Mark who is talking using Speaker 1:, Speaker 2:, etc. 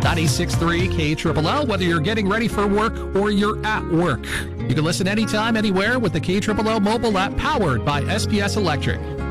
Speaker 1: 96.3 KXXL, whether you're getting ready for work or you're at work. You can listen anytime, anywhere with the KXXL mobile app powered by SPS Electric.